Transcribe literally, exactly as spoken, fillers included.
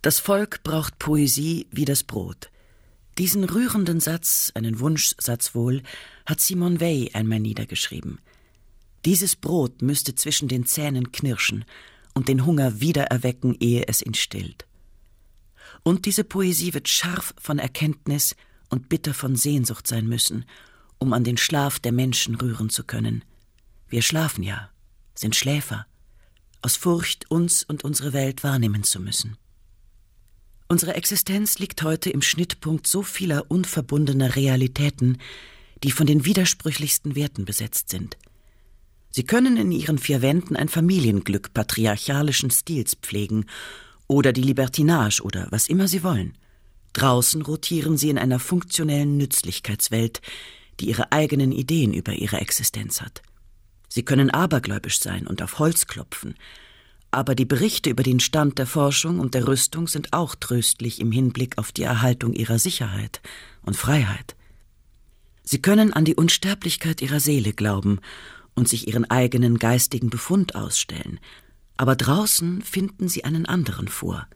Das Volk braucht Poesie wie das Brot. Diesen rührenden Satz, einen Wunschsatz wohl, hat Simone Weil einmal niedergeschrieben. Dieses Brot müsste zwischen den Zähnen knirschen und den Hunger wiedererwecken, ehe es ihn stillt. Und diese Poesie wird scharf von Erkenntnis und bitter von Sehnsucht sein müssen, um an den Schlaf der Menschen rühren zu können. Wir schlafen ja, sind Schläfer, aus Furcht, uns und unsere Welt wahrnehmen zu müssen. Unsere Existenz liegt heute im Schnittpunkt so vieler unverbundener Realitäten, die von den widersprüchlichsten Werten besetzt sind. Sie können in ihren vier Wänden ein Familienglück patriarchalischen Stils pflegen oder die Libertinage oder was immer sie wollen. Draußen rotieren sie in einer funktionellen Nützlichkeitswelt, die ihre eigenen Ideen über ihre Existenz hat. Sie können abergläubisch sein und auf Holz klopfen, aber die Berichte über den Stand der Forschung und der Rüstung sind auch tröstlich im Hinblick auf die Erhaltung ihrer Sicherheit und Freiheit. Sie können an die Unsterblichkeit ihrer Seele glauben und sich ihren eigenen geistigen Befund ausstellen, aber draußen finden sie einen anderen vor,